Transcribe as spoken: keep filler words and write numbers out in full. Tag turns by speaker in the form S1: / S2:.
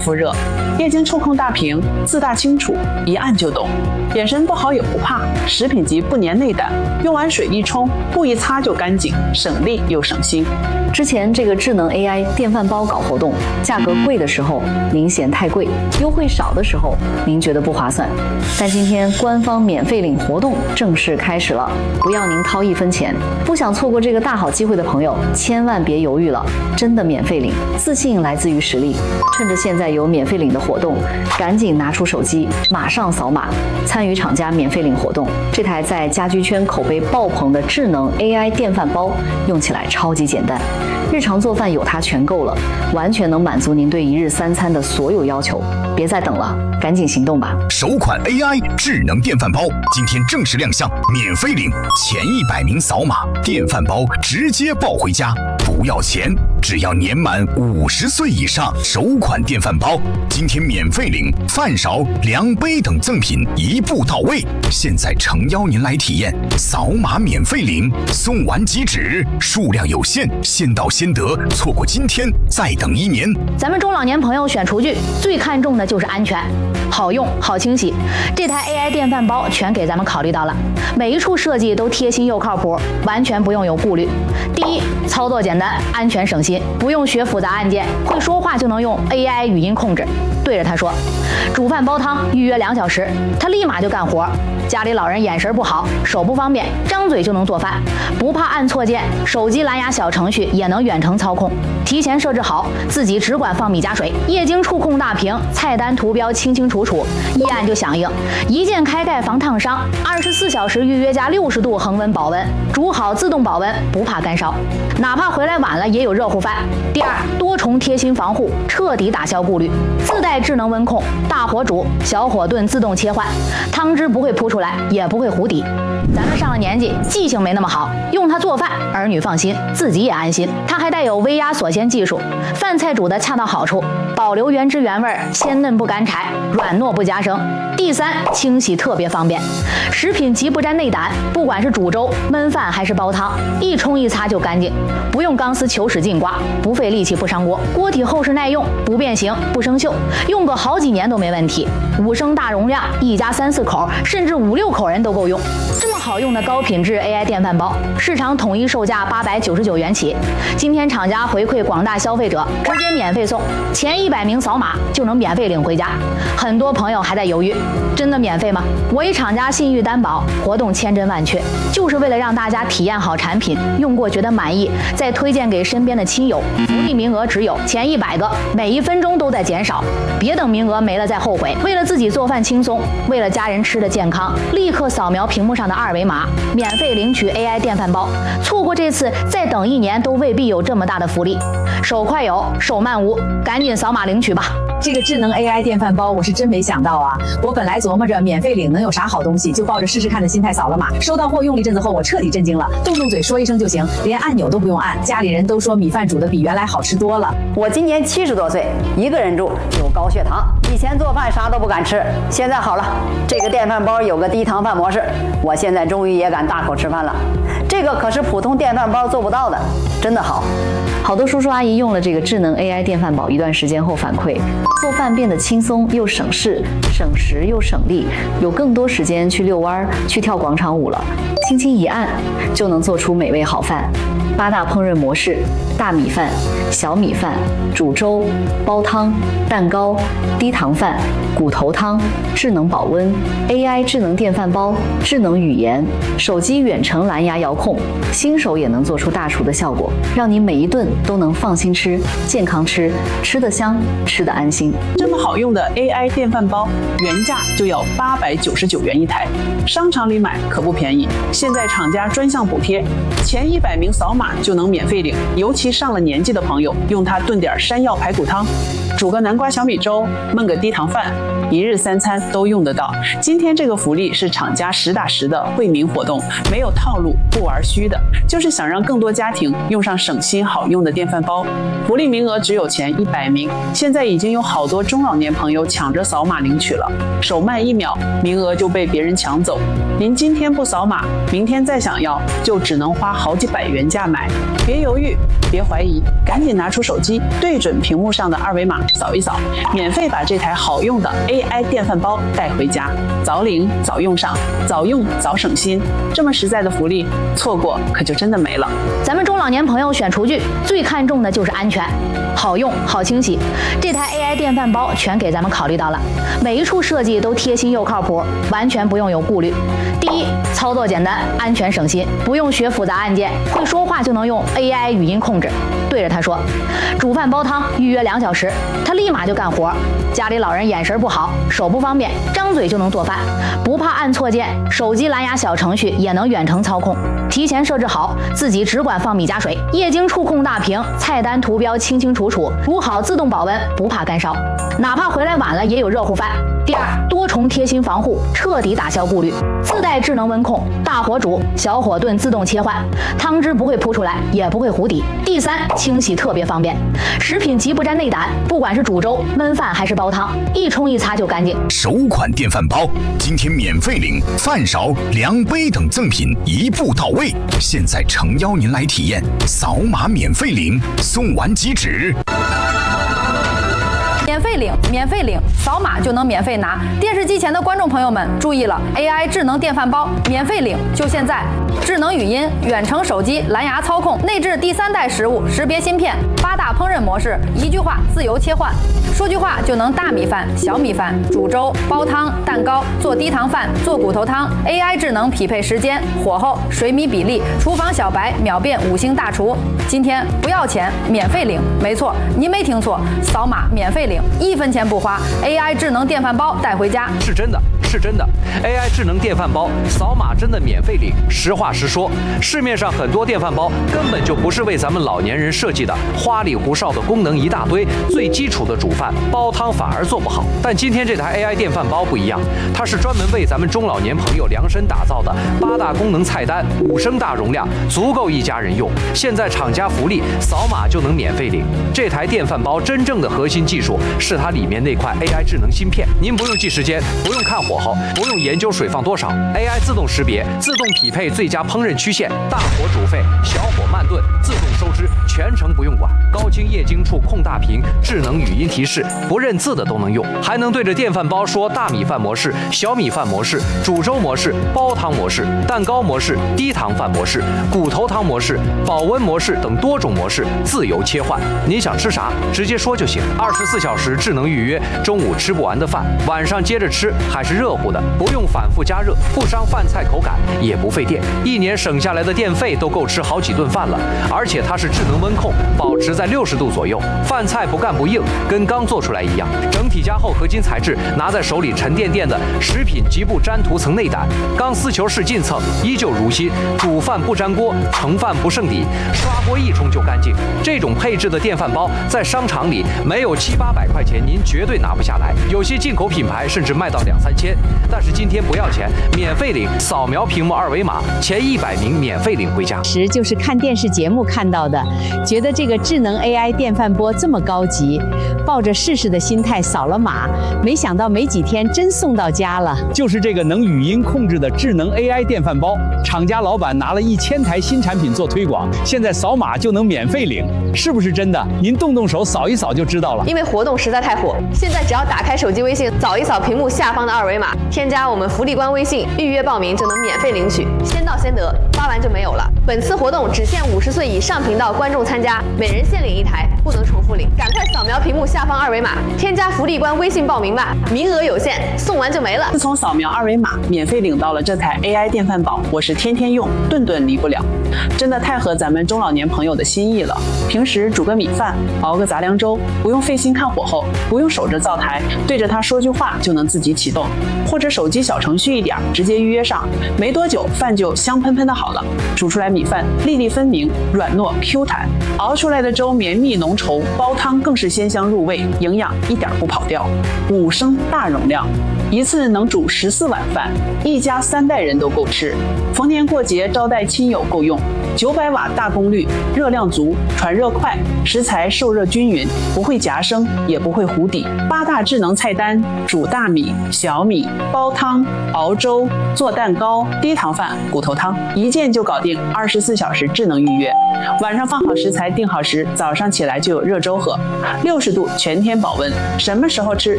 S1: 肤热，液晶触控大屏，字大清楚，一按就懂。眼神不好也不怕，食品级不粘内胆，用完水一冲，布一擦就干净，省力又省心。
S2: 之前这个智能 A I 电饭煲搞活动，价格贵的时候您嫌太贵，优惠少的时候您觉得不划算。但今天官方免费领活动正式开始了，不要您掏一分钱。不想错过这个大好机会的朋友，千万别犹豫了，真的免费领，自信来自于实力。趁着现在有免费领的活动，赶紧拿出手机，马上扫码参与厂家免费领活动。这台在家居圈口碑爆棚的智能 A I 电饭煲，用起来超级简单，日常做饭有它全够了，完全能满足您对一日三餐的所有要求。别再等了，赶紧行动吧！
S3: 首款 A I 智能电饭煲今天正式亮相，免费领，前一百名扫码，电饭煲直接抱回家，不要钱，只要年满五十岁以上。首款电饭煲今天免费领，饭勺、量杯等赠品一步到位。现在诚邀您来体验，扫码免费领，送完即止，数量有限，先到先得，错过今天再等一年。
S4: 咱们中老年朋友选厨具最看重的就是安全，好用好清洗。这台 A I 电饭煲全给咱们考虑到了，每一处设计都贴心又靠谱，完全不用有顾虑。第一，操作简单，安全省心，不用学复杂按键，会说话就能用 A I 语音控制，对着它说煮饭煲汤预约两小时，它立马就干活。家里老人眼神不好，手不方便，张嘴就能做饭，不怕按错键，手机蓝牙小程序也能远程操控，提前设置好，自己只管放米加水，液晶触控大屏，菜单图标清清楚楚，一按就响应，一键开盖防烫伤，二十四小时预约加六十度恒温保温，煮好自动保温，不怕干烧，哪怕回来晚了也有热乎饭。第二，多重贴心防护，彻底打消顾虑，自带智能温控，大火煮，小火炖自动切换，汤汁不会扑出来，也不会糊底。咱们上了年纪，记性没那么好，用它做饭，儿女放心，自己也安心。它还带有微压锁鲜技术，饭菜煮的恰到好处，保留原汁原味，鲜嫩不干柴，软糯不夹生。第三，清洗特别方便，食品级不沾内胆，不管是煮粥、焖饭还是煲汤，一冲一擦就干净，不用钢丝球使劲刮，不费力气不伤锅，锅体厚实耐用，不变形不生锈，用个好几年都没问题。五升大容量，一家三四口甚至五六口人都够用。这么好用的高品质 A I 电饭煲，市场统一售价八百九十九元起。今天厂家回馈广大消费者，直接免费送，前一百名扫码就能免费领回家。很多朋友还在犹豫，真的免费吗？我以厂家信誉担保，活动千真万确，就是为了让大家体验好产品，用过觉得满意，再推荐给身边的亲友。福利名额只有前一百个，每一分钟都在减少，别等名额没了再后悔。为了自己做饭轻松，为了家人吃的健康，立刻扫描屏幕上的二维码，免费领取 A I 电饭煲。错过这次，再等一年都未必有这么大的福利。手快有，手慢无，赶紧扫码领取吧。
S5: 这个智能 A I 电饭煲我是真没想到啊！我本来琢磨着免费领能有啥好东西，就抱着试试看的心态扫了码。收到货用了一阵子后，我彻底震惊了，动动嘴说一声就行，连按钮都不用按。家里人都说米饭煮的比原来好吃多了。
S6: 我今年七十多岁，一个人住，有高血糖，以前做饭啥都不敢吃，现在好了，这个电饭煲有个低糖饭模式，我现在终于也敢大口吃饭了。这个可是普通电饭煲做不到的，真的好。
S2: 好多叔叔阿姨用了这个智能 A I 电饭煲一段时间后反馈，做饭变得轻松又省事，省时又省力，有更多时间去遛弯、去跳广场舞了。轻轻一按就能做出美味好饭。八大烹饪模式：大米饭、小米饭、煮粥、煲汤、蛋糕、低糖饭、骨头汤、智能保温、A I 智能电饭煲、智能语言、手机远程蓝牙遥控，新手也能做出大厨的效果，让你每一顿都能放心吃、健康吃，吃得香，吃得安心。
S1: 这么好用的 A I 电饭煲，原价就要八百九十九元一台，商场里买可不便宜。现在厂家专项补贴，前一百名扫码就能免费领，尤其上了年纪的朋友，用它炖点山药排骨汤，煮个南瓜小米粥，焖个低糖饭，一日三餐都用得到。今天这个福利是厂家实打实的惠民活动，没有套路，不玩虚的，就是想让更多家庭用上省心好用的电饭煲。福利名额只有前一百名，现在已经有好多中老年朋友抢着扫码领取了，手慢一秒，名额就被别人抢走。您今天不扫码，明天再想要，就只能花好几百元价买。别犹豫，别怀疑，赶紧拿出手机，对准屏幕上的二维码， 扫一扫，免费把这台好用的 A I 电饭煲带回家，早领早用上，早用早省心。这么实在的福利，错过可就真的没了。
S4: 咱们中老年朋友选厨具最看重的就是安全，好用好清洗。这台 A I 电饭煲全给咱们考虑到了，每一处设计都贴心又靠谱，完全不用有顾虑。第一，操作简单，安全省心，不用学复杂按键，会说话就能用 A I 语音控制，对着它说煮饭煲汤预约两小时，它立马就干活。家里老人眼神不好，手不方便，张嘴就能做饭，不怕按错键，手机蓝牙小程序也能远程操控，提前设置好，自己只管放米加水，液晶触控大屏，菜单图标清清楚楚，煮好自动保温，不怕干烧，哪怕回来晚了也有热乎饭。第二，多重贴心防护，彻底打消顾虑，自带智能温控，大火煮，小火炖自动切换，汤汁不会扑出来，也不会糊底。第三，清洗特别方便，食品极不沾内胆，不管是煮粥、焖饭还是煲汤，一冲一擦就干净。
S3: 首款电饭煲今天免费领饭勺、量杯等赠品一步到位，现在诚邀您来体验，扫码免费领，送完即止。
S7: 免费领，免费领，扫码就能免费拿。电视机前的观众朋友们注意了 ，A I 智能电饭煲免费领，就现在！智能语音、远程手机、蓝牙操控，内置第三代食物识别芯片，八大烹饪模式，一句话自由切换，说句话就能大米饭、小米饭、煮粥、煲汤、蛋糕、做低糖饭、做骨头汤。A I 智能匹配时间、火候、水米比例，厨房小白秒变五星大厨。今天不要钱，免费领，没错，您没听错，扫码免费领。一分钱不花 ，A I 智能电饭煲带回家，
S8: 是真的，是真的。A I 智能电饭煲扫码真的免费领。实话实说，市面上很多电饭煲根本就不是为咱们老年人设计的，花里胡哨的功能一大堆，最基础的煮饭煲汤反而做不好。但今天这台 A I 电饭煲不一样，它是专门为咱们中老年朋友量身打造的，八大功能菜单，五升大容量，足够一家人用。现在厂家福利，扫码就能免费领。这台电饭煲真正的核心技术是它里面那块 A I 智能芯片，您不用记时间，不用看火候，不用研究水放多少 ，A I 自动识别，自动匹配最佳烹饪曲线，大火煮沸，小火慢炖，自动收汁，全程不用管。高清液晶触控大屏，智能语音提示，不认字的都能用，还能对着电饭煲说大米饭模式、小米饭模式、煮粥模式、煲汤模式、蛋糕模式、低糖饭模式、骨头汤模式、保温模式等多种模式自由切换。您想吃啥，直接说就行。二十四小时智能预约，中午吃不完的饭，晚上接着吃还是热乎的，不用反复加热，不伤饭菜口感，也不费电，一年省下来的电费都够吃好几顿饭了。而且它是智能温控，保持在六十度左右，饭菜不干不硬，跟刚做出来一样。整体加厚合金材质，拿在手里沉甸甸的，食品极不沾涂层内胆，钢丝球式进蹭，依旧如新，煮饭不粘锅，盛饭不剩底，刷锅一冲就干净。这种配置的电饭煲在商场里没有七八百块钱，您绝对拿不下来。有些进口品牌甚至卖到两三千，但是今天不要钱，免费领，扫描屏幕二维码，前一百名免费领回家。
S9: 时就是看电视节目看到的，觉得这个智能 A I 电饭锅这么高级，抱着试试的心态扫了码，没想到没几天真送到家了。
S10: 就是这个能语音控制的智能 A I 电饭煲，厂家老板拿了一千台新产品做推广，现在扫码就能免费领，是不是真的？您动动手扫一扫就知道了。
S11: 因为活动实在太火，现在只要打开手机微信，扫一扫屏幕下方的二维码，添加我们福利官微信，预约报名就能免费领取，先到先得，发完就没有了。本次活动只限五十岁以上频道观众参加，每人限领一台，不能重复领。赶快扫描屏幕下方二维码，添加福利官微信报名吧，名额有限，送完就没了。
S1: 自从扫描二维码免费领到了这台 A I 电饭煲，我是天天用，顿顿离不了，真的太合咱们中老年朋友的心意了。平时煮个米饭，熬个杂粮粥，不用费心看火候，不用守着灶台，对着它说句话就能自己启动，或者手机小程序一点，直接预约上，没多久饭就香喷喷的好了。煮出来米饭粒粒分明，软糯 Q 弹，熬出来的粥绵密浓稠，煲汤更是鲜香入味，营养一点不跑掉。五升大容量，一次能煮十四碗饭，一家三代人都够吃。逢年过节招待亲友够用。九百瓦大功率，热量足，传热快，食材受热均匀，不会夹生，也不会糊底。八大智能菜单：煮大米、小米、煲汤、熬粥、做蛋糕、低糖饭、骨头汤，一键就搞定。二十四小时智能预约。晚上放好食材定好时，早上起来就有热粥喝。六十度全天保温，什么时候吃